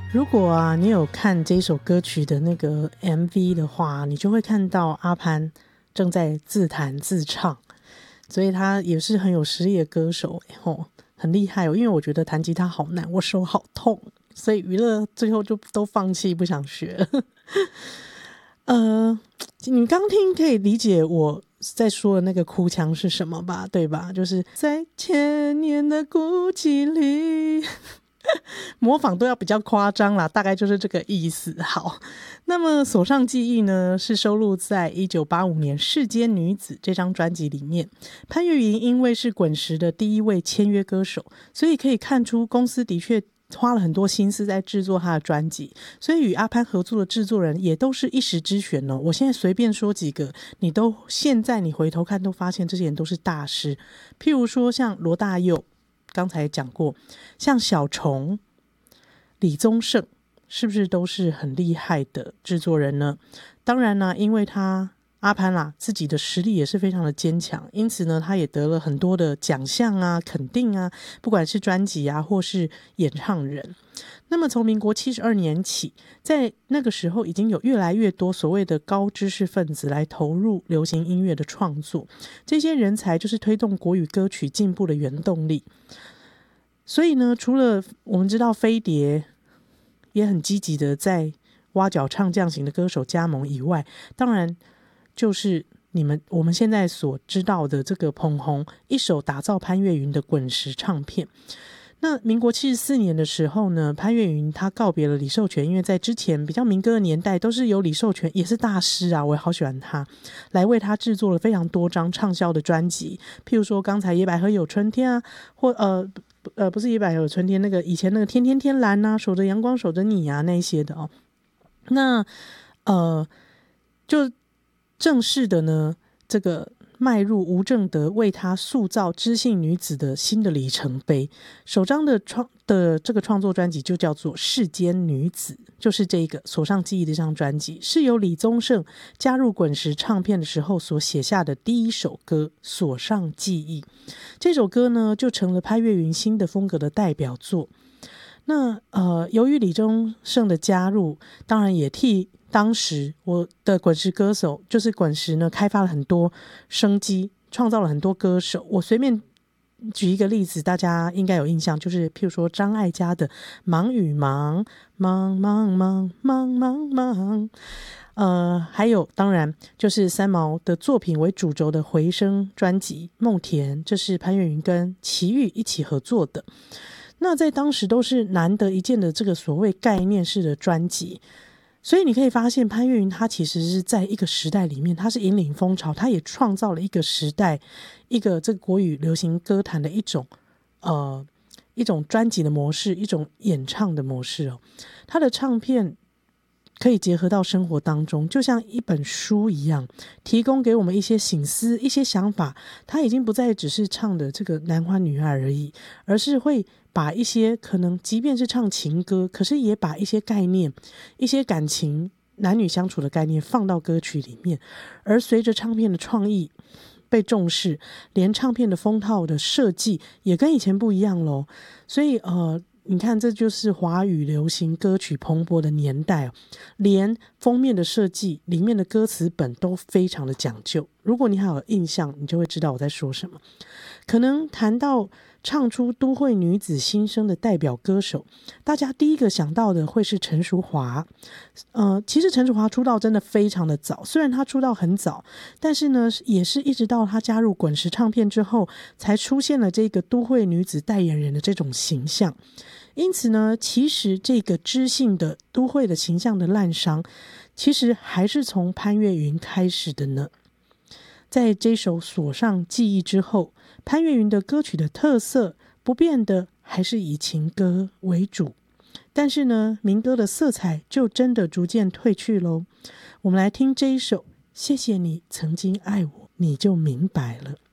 如果啊你有看这首歌曲的那个 MV 的话，你就会看到阿潘正在自弹自唱，所以他也是很有实力的歌手很厉害哦。因为我觉得弹吉他好难，我手好痛，所以娱乐最后就都放弃，不想学了你刚听可以理解我在说的那个哭腔是什么吧，对吧？就是在千年的孤寂里模仿都要比较夸张啦，大概就是这个意思。好，那么所上记忆呢是收录在1985年《世间女子》这张专辑里面。潘越云因为是滚石的第一位签约歌手，所以可以看出公司的确花了很多心思在制作他的专辑，所以与阿潘合作的制作人也都是一时之选哦。我现在随便说几个，现在你回头看都发现这些人都是大师。譬如说像罗大佑，刚才讲过，像小虫、李宗盛，是不是都是很厉害的制作人呢？当然啦，因为阿潘啦自己的实力也是非常的坚强，因此呢他也得了很多的奖项啊、肯定啊，不管是专辑啊或是演唱人。那么从民国72年起，在那个时候已经有越来越多所谓的高知识分子来投入流行音乐的创作，这些人才就是推动国语歌曲进步的原动力。所以呢，除了我们知道飞碟也很积极的在挖角唱将型的歌手加盟以外，当然就是我们现在所知道的这个捧红一手打造潘越云的滚石唱片。那民国74年的时候呢，潘越云他告别了李寿全，因为在之前比较民歌的年代都是由李寿全，也是大师啊，我也好喜欢他，来为他制作了非常多张畅销的专辑，譬如说刚才野百合有春天啊，或不是野百合有春天，那个以前那个天天天蓝啊，守着阳光守着你啊，那一些的哦。那就正式的呢，这个迈入吴正德为他塑造知性女子的新的里程碑。首张的这个创作专辑就叫做《世间女子》，就是这个所上记忆的这张专辑，是由李宗盛加入滚石唱片的时候所写下的第一首歌《所上记忆》。这首歌呢，就成了潘越云新的风格的代表作。那由于李宗盛的加入，当然也替当时我的滚石歌手，就是滚石呢开发了很多生机，创造了很多歌手。我随便举一个例子，大家应该有印象，就是譬如说张艾嘉的《忙与忙》，忙忙忙忙忙忙，还有当然就是三毛的作品为主轴的回声专辑《梦田》，这是潘越云跟齐豫一起合作的。那在当时都是难得一见的这个所谓概念式的专辑，所以你可以发现潘越云他其实是在一个时代里面，他是引领风潮，他也创造了一个时代，一个这个国语流行歌坛的一种专辑的模式，一种演唱的模式哦。他的唱片可以结合到生活当中，就像一本书一样，提供给我们一些省思、一些想法。他已经不再只是唱的这个男欢女爱而已，而是会把一些可能即便是唱情歌，可是也把一些概念、一些感情、男女相处的概念放到歌曲里面。而随着唱片的创意被重视，连唱片的封套的设计也跟以前不一样咯。所以你看，这就是华语流行歌曲蓬勃的年代，连封面的设计里面的歌词本都非常的讲究。如果你还有印象，你就会知道我在说什么。可能谈到唱出都会女子心声的代表歌手，大家第一个想到的会是陈淑桦。其实陈淑桦出道真的非常的早，虽然她出道很早，但是呢，也是一直到她加入滚石唱片之后，才出现了这个都会女子代言人的这种形象。因此呢，其实这个知性的都会的形象的滥觞，其实还是从潘越云开始的呢。在这首《所上记忆》之后，潘越云的歌曲的特色不变的还是以情歌为主，但是呢，民歌的色彩就真的逐渐褪去咯。我们来听这一首《谢谢你曾经爱我，你就明白了》。